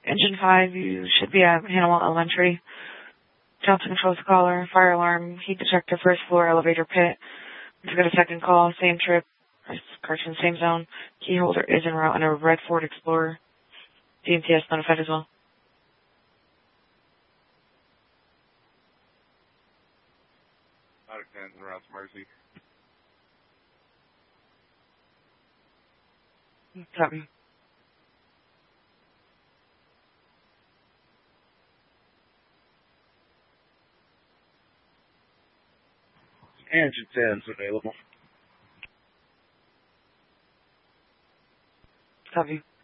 Engine 5, you should be at Hannibal Elementary. Johnson controls the caller. Fire alarm. Heat detector, first floor, elevator pit. We've got a second call. Same trip. Correction, same zone. Key holder is en route in a red Ford Explorer. DMTS notified as well. Out of 10, around Mercy. Copy. Engine 10's available. Copy.